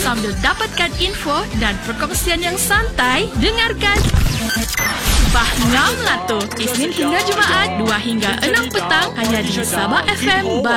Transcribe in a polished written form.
sambil dapatkan info dan perkongsian yang santai. Dengarkan Faham Lato Isnin hingga Jumaat 2 hingga 6 petang hanya di Sabah FM.